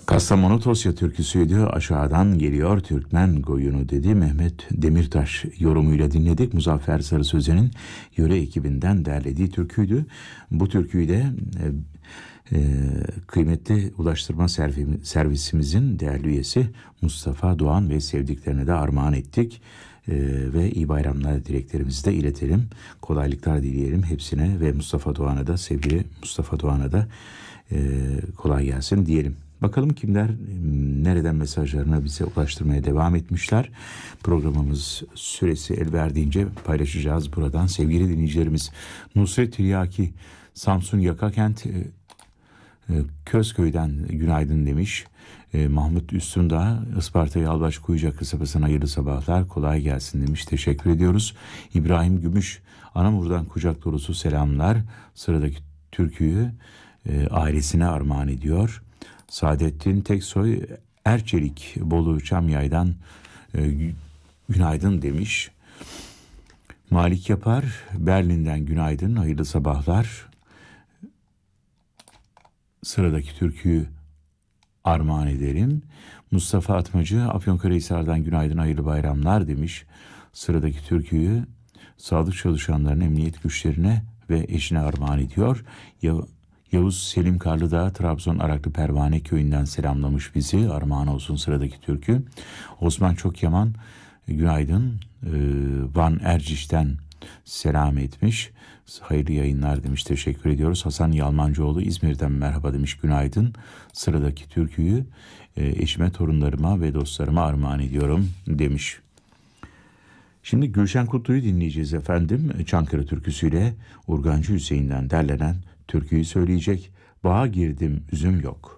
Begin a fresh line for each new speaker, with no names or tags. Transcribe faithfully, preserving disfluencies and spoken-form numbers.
Kastamonu Tosya türküsüydü. Aşağıdan geliyor Türkmen koyunu dedi. Mehmet Demirtaş yorumuyla dinledik. Muzaffer Sarı Sözen'in yöre ekibinden derlediği türküydü. Bu türküyü de e, e, kıymetli Ulaştırma Servisimizin değerli üyesi Mustafa Doğan ve sevdiklerine de armağan ettik. Ee, ve iyi bayramlar dileklerimizi de iletelim. Kolaylıklar dileyelim hepsine ve Mustafa Doğan'a da, sevgili Mustafa Doğan'a da e, kolay gelsin diyelim. Bakalım kimler nereden mesajlarını bize ulaştırmaya devam etmişler. Programımız süresi el verdiğince paylaşacağız buradan. Sevgili dinleyicilerimiz, Nusret Tiryaki Samsun Yakakent e, Közköy'den günaydın demiş. E, Mahmut Üstündağ Isparta Yalvaç Kuyuca kasabasına hayırlı sabahlar, kolay gelsin demiş. Teşekkür ediyoruz. İbrahim Gümüş Anamur'dan kucak dolusu selamlar. Sıradaki türküyü e, ailesine armağan ediyor. Saadettin Teksoy Erçelik Bolu Çamyay'dan e, günaydın demiş. Malik Yapar Berlin'den günaydın, hayırlı sabahlar. Sıradaki türküyü armağan edelim. Mustafa Atmacı Afyonkarahisar'dan günaydın, hayırlı bayramlar demiş. Sıradaki türküyü sağlık çalışanlarının emniyet güçlerine ve eşine armağan ediyor. Ya- Yavuz Selim Karlıdağ Trabzon Araklı Pervane Köyü'nden selamlamış bizi. Armağan olsun sıradaki türkü. Osman Çokyaman günaydın. Ee, Van Erciş'ten selam etmiş. Hayırlı yayınlar demiş, teşekkür ediyoruz. Hasan Yalmancıoğlu İzmir'den merhaba demiş, günaydın. Sıradaki türküyü e, eşime, torunlarıma ve dostlarıma armağan ediyorum demiş. Şimdi Gülşen Kutlu'yu dinleyeceğiz efendim. Çankırı türküsüyle Urgancı Hüseyin'den derlenen türküyü söyleyecek. Bağa girdim üzüm yok.